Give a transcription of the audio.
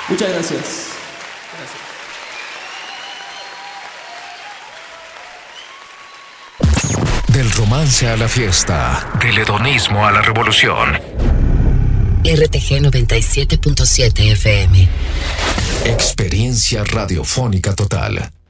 Muchas gracias. Del romance a la fiesta, del hedonismo a la revolución. RTG 97.7 FM. Experiencia radiofónica total.